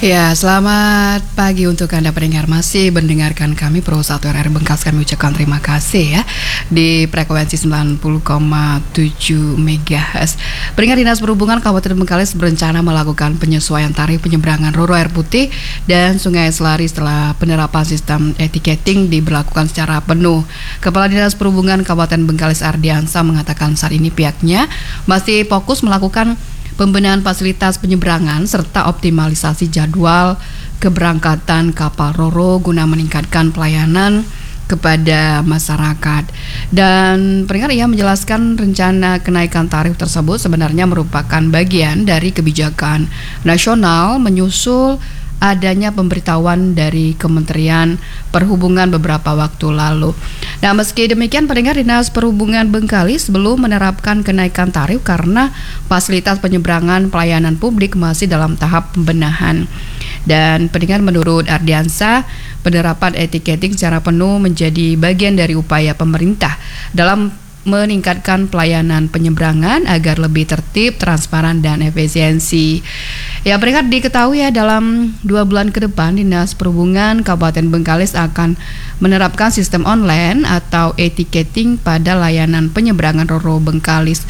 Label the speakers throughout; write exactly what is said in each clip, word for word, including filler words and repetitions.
Speaker 1: Ya, selamat pagi untuk Anda pendengar. Masih mendengarkan kami Pro satu R R Bengkales. Kami ucapkan terima kasih ya di frekuensi sembilan puluh koma tujuh megahertz. Pendengar, Dinas Perhubungan Kabupaten Bengkales berencana melakukan penyesuaian tarif penyeberangan Roro Air Putih dan Sungai Selari setelah penerapan sistem etiketing diberlakukan secara penuh. Kepala Dinas Perhubungan Kabupaten Bengkales Ardiansa mengatakan saat ini pihaknya masih fokus melakukan pembenahan fasilitas penyeberangan serta optimalisasi jadwal keberangkatan kapal Roro guna meningkatkan pelayanan kepada masyarakat. Dan pendengar, ia menjelaskan rencana kenaikan tarif tersebut sebenarnya merupakan bagian dari kebijakan nasional menyusul adanya pemberitahuan dari Kementerian Perhubungan beberapa waktu lalu. Nah, meski demikian, pendengar, Dinas Perhubungan Bengkales belum menerapkan kenaikan tarif karena fasilitas penyeberangan pelayanan publik masih dalam tahap pembenahan. Dan pendengar, menurut Ardiansa, penerapan etiketing secara penuh menjadi bagian dari upaya pemerintah dalam meningkatkan pelayanan penyeberangan agar lebih tertib, transparan, dan efisiensi. Ya, pendengar, diketahui ya, dalam dua bulan ke depan Dinas Perhubungan Kabupaten Bengkales akan menerapkan sistem online atau etiketing pada layanan penyeberangan Roro Bengkales.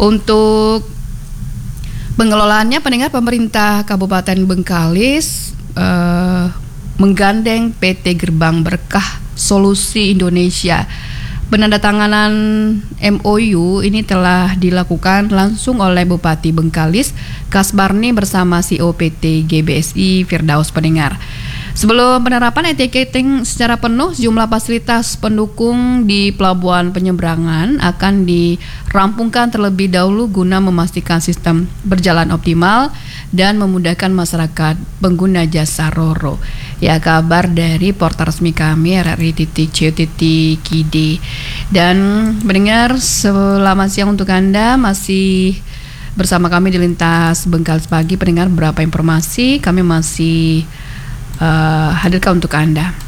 Speaker 1: Untuk pengelolaannya, pendengar, pemerintah Kabupaten Bengkales eh, menggandeng P T Gerbang Berkah Solusi Indonesia. Penandatanganan M O U ini telah dilakukan langsung oleh Bupati Bengkales Kasbarni bersama C E O P T G B S I Firdaus, pendengar. Sebelum penerapan etiketing secara penuh, sejumlah fasilitas pendukung di pelabuhan penyeberangan akan dirampungkan terlebih dahulu guna memastikan sistem berjalan optimal dan memudahkan masyarakat pengguna jasa Roro. Ya, kabar dari portal resmi kami r r i titik co titik i d. Dan mendengar, selamat siang untuk Anda, masih bersama kami di Lintas Bengkales Pagi. Pendengar, beberapa informasi kami masih uh, hadirkan untuk Anda.